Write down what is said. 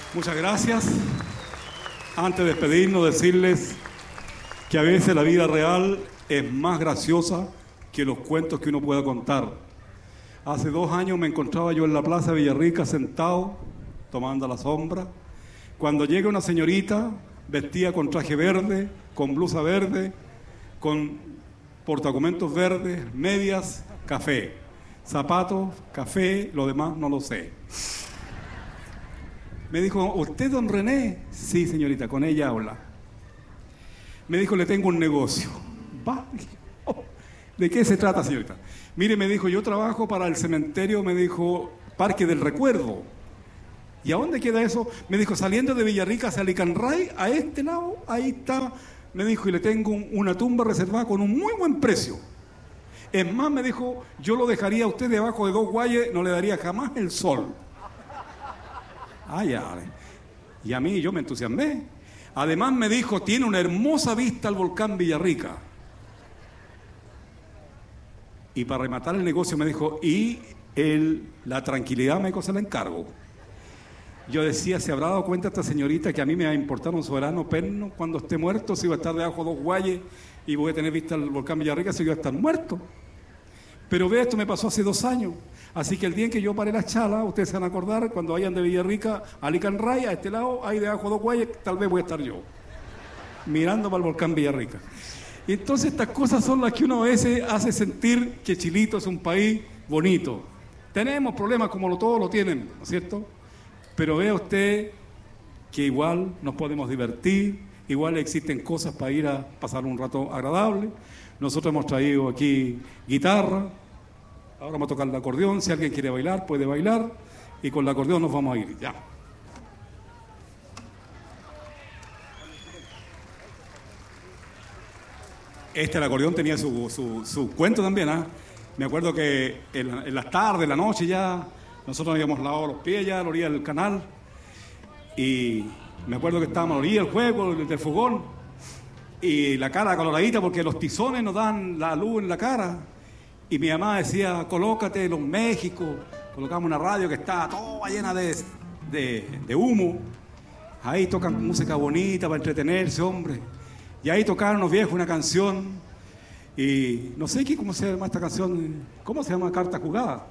Muchas gracias. Antes de despedirnos, decirles que a veces la vida real es más graciosa que los cuentos que uno pueda contar. Hace 2 años me encontraba yo en la Plaza de Villarrica sentado, tomando la sombra, cuando llega una señorita vestida con traje verde, con blusa verde, con portadocumentos verdes, medias, café, zapatos, café, lo demás no lo sé. Me dijo, ¿usted, don René? Sí, señorita, con ella habla. Me dijo, le tengo un negocio. ¿De qué se trata, señorita? Mire, me dijo, yo trabajo para el cementerio, me dijo, Parque del Recuerdo. ¿Y a dónde queda eso? Me dijo, saliendo de Villarrica hacia Licanray, a este lado, ahí está. Me dijo, y le tengo una tumba reservada con un muy buen precio. Es más, me dijo, yo lo dejaría a usted debajo de 2 guayes, no le daría jamás el sol. Ya. Y a mí yo me entusiasmé. Además me dijo, tiene una hermosa vista al volcán Villarrica. Y para rematar el negocio me dijo, y la tranquilidad me dijo, se la encargo. Yo decía, ¿se habrá dado cuenta esta señorita que a mí me va a importar un soberano perno cuando esté muerto? Si voy a estar debajo de 2 guayes y voy a tener vista al volcán Villarrica, si voy a estar muerto. Pero ve, esto me pasó hace 2 años. Así que el día en que yo paré la chala, ustedes se van a acordar, cuando vayan de Villarrica a Licanray, a este lado, ahí debajo de 2 guayes, tal vez voy a estar yo, mirando para el volcán Villarrica. Y entonces estas cosas son las que uno a veces hace sentir que Chilito es un país bonito. Tenemos problemas como todos lo tienen, ¿no es cierto? Pero vea usted que igual nos podemos divertir, igual existen cosas para ir a pasar un rato agradable. Nosotros hemos traído aquí guitarra, ahora vamos a tocar el acordeón, si alguien quiere bailar, puede bailar, y con el acordeón nos vamos a ir, ya. El acordeón tenía su cuento también, ¿ah? Me acuerdo que en las tardes, en la noche ya, nosotros habíamos lavado los pies ya a la orilla del canal, y me acuerdo que estábamos a la orilla del juego, del fogón, y la cara coloradita porque los tizones nos dan la luz en la cara. Y mi mamá decía, colócate los México. Colocamos una radio que estaba toda llena de humo. Ahí tocan música bonita para entretenerse, hombre. Y ahí tocaron los viejos una canción. Y no sé cómo se llama esta canción. ¿Cómo se llama? Carta Jugada.